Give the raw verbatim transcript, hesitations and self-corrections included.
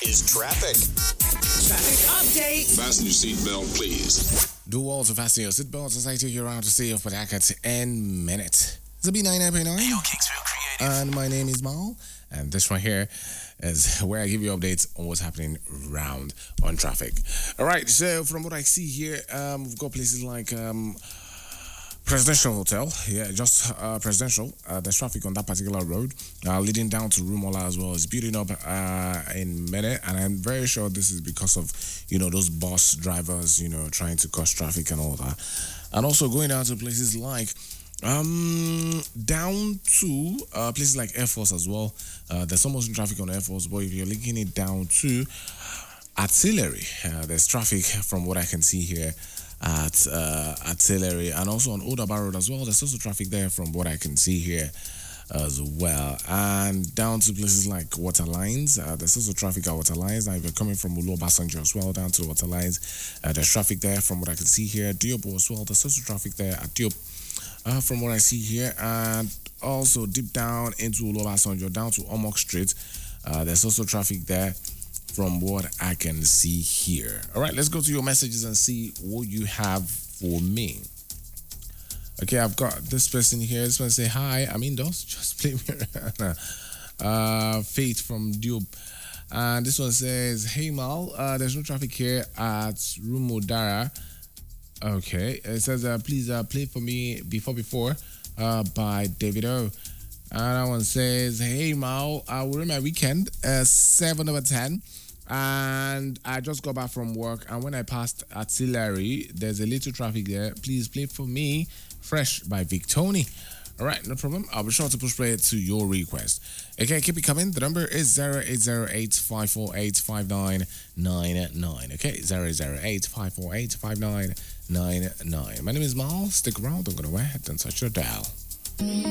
is traffic. Traffic update. Fasten your seatbelt, please. Do all to fasten your seatbelts as I take you around to see you for that in minutes. It's a B ninety-nine point nine. Hey, yo, Kingsville Creative. And my name is Mal. And this one here is where I give you updates on what's happening around on traffic. All right, so from what I see here, um, we've got places like um, Presidential Hotel. Yeah, just uh, Presidential. Uh, there's traffic on that particular road, uh, leading down to Rumola as well. It's building up uh, in minute, and I'm very sure this is because of, you know, those bus drivers, you know, trying to cause traffic and all that. And also going down to places like Um, down to uh, places like Air Force as well. Uh, there's almost no traffic on Air Force, but if you're linking it down to Artillery, uh, there's traffic from what I can see here at uh, Artillery, and also on Odaba Road as well. There's also traffic there from what I can see here as well. And down to places like Waterlines, uh, there's also traffic at Waterlines. Now, if you're coming from Ulobasanjo as well, down to Waterlines, uh, there's traffic there from what I can see here. Diobo as well, there's also traffic there at Diop. Uh, from what I see here, and also deep down into Olobasanjo, down to Omok Street, uh, there's also traffic there from what I can see here. All right, let's go to your messages and see what you have for me. Okay, I've got this person here. This one say, hi, I'm indoors. Just play me around. uh, Faith from Dube. And this one says, hey, Mal, uh, there's no traffic here at Rumodara. Okay, it says, uh, please uh, play for me Before Before uh, by David O. And that one says, hey, Mao, uh, we're in my weekend, uh, seven over ten. And I just got back from work. And when I passed Artillery, there's a little traffic there. Please play for me Fresh by Victoni. All right, no problem. I'll be sure to push play it to your request. Okay, keep it coming. The number is zero eight zero eight, five four eight, five nine nine nine. Okay, zero zero eight, five four eight, five nine nine nine. My name is Mal. Stick around. I'm going to go ahead and touch your dial.